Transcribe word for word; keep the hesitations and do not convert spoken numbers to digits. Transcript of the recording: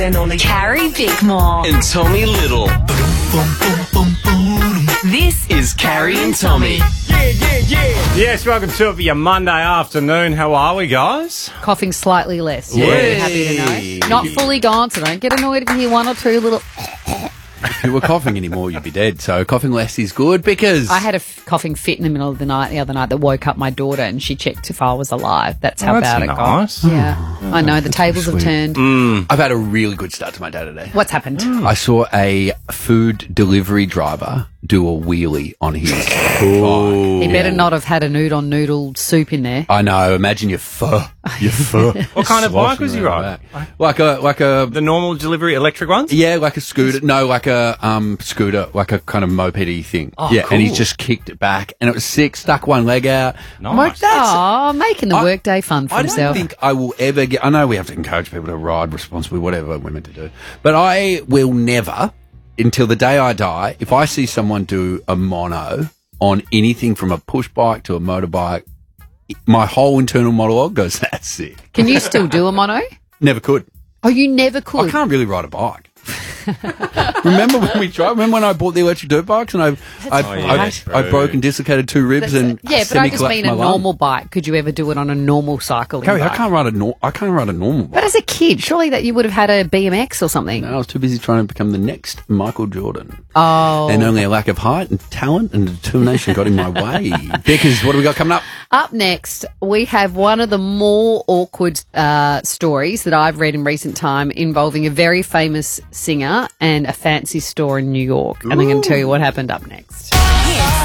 and only Carrie Bickmore. and Tommy Little. This Is Carrie and Tommy. Yes, welcome to it for your Monday afternoon. How are we, guys? Coughing slightly less. Yay. Very happy to know. Not fully gone, so don't get annoyed if you hear one or two little... If you were coughing anymore, you'd be dead. So coughing less is good because... I had a f- coughing fit in the middle of the night the other night that woke up my daughter and she checked if I was alive. That's how Oh, bad that's it got. nice. Yeah, I know. The tables have sweet. turned. I've had a really good start to my day today. What's happened? I saw a food delivery driver do a wheelie on his bike. He better not have had a noodle noodle soup in there. I know. Imagine your fur. Your fur. What kind of bike sloshing was he around riding? back. Like a, like a, The normal delivery electric ones? yeah, like a scooter. No, like a, um, scooter, like a kind of mopedy thing. Oh, yeah. And he cool. just kicked it back and it was sick, stuck one leg out. I'm Nice. like, that's, Oh, making the I- workday fun for I don't himself. think I will ever get. I know we have to encourage people to ride responsibly, whatever we're meant to do. But I will never, until the day I die, if I see someone do a mono on anything from a push bike to a motorbike, my whole internal monologue goes, "That's it." Can you still do a mono? Never could. Oh, you never could. I can't really ride a bike. Remember when we tried? Remember when I bought the electric dirt bikes and I, I, Oh, yeah, I, that's I true. broke and dislocated two ribs and Yeah, but I just semi-collapsed mean a my lung? normal bike. Could you ever do it on a normal cycling Carrie, I bike? can't ride a nor- I can't ride a normal bike. But as a kid, surely that you would have had a B M X or something. I was too busy trying to become the next Michael Jordan. Oh. And only a lack of height and talent and determination got in my way. Because what do we got coming up? Up next, we have one of the more awkward uh, stories that I've read in recent time involving a very famous singer and a fancy store in New York. And I'm going to tell you what happened up next. Hits